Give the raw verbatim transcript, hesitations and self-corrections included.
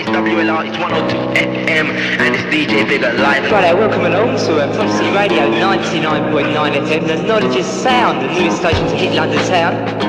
W L R, it's one oh two F M, and it's D J Bigger live. Right, welcome along to uh, Prodigy Radio ninety-nine point nine F M, the knowledge is sound, the newest station to hit London town.